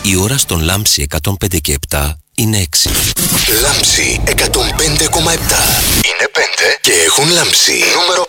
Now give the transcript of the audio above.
Η ώρα στον Λάμψη 105 και 7 είναι 6. Λάμψη 105,7. Είναι 5 και έχουν λάμψει. Νούμερο